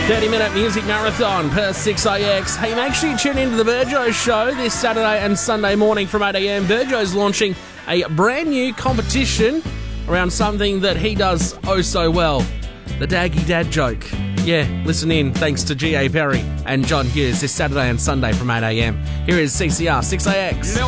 30-minute music marathon per 6AX. Hey, make sure you tune into the Burjo Show this Saturday and Sunday morning from 8am. Burjo's launching a brand new competition around something that he does oh so well, the Daggy Dad joke. Yeah, listen in, thanks to G.A. Perry and John Hughes this Saturday and Sunday from 8am. Here is CCR 6AX.